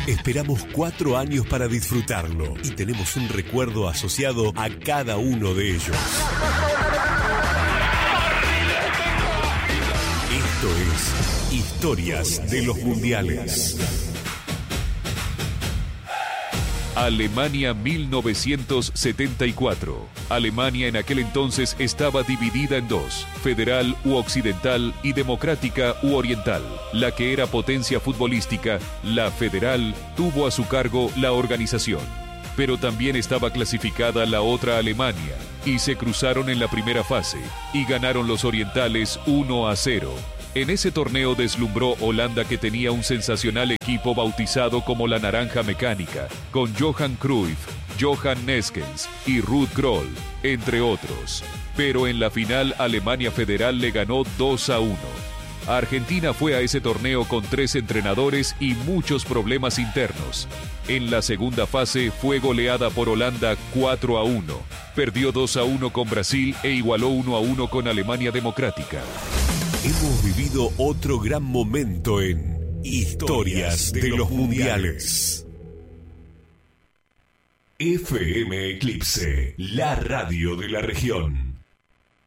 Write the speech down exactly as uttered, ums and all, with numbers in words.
Esperamos cuatro años para disfrutarlo y tenemos un recuerdo asociado a cada uno de ellos. Esto es Historias de los Mundiales. Alemania mil novecientos setenta y cuatro. Alemania en aquel entonces estaba dividida en dos, federal u occidental y democrática u oriental. La que era potencia futbolística, la federal, tuvo a su cargo la organización. Pero también estaba clasificada la otra Alemania, y se cruzaron en la primera fase, y ganaron los orientales uno a cero. En ese torneo deslumbró Holanda, que tenía un sensacional equipo bautizado como la Naranja Mecánica, con Johan Cruyff, Johan Neskens y Ruud Krol, entre otros. Pero en la final Alemania Federal le ganó dos a uno. Argentina fue a ese torneo con tres entrenadores y muchos problemas internos. En la segunda fase fue goleada por Holanda cuatro a uno. Perdió dos a uno con Brasil e igualó uno a uno con Alemania Democrática. Hemos vivido otro gran momento en Historias de los Mundiales. F M Eclipse, la radio de la región.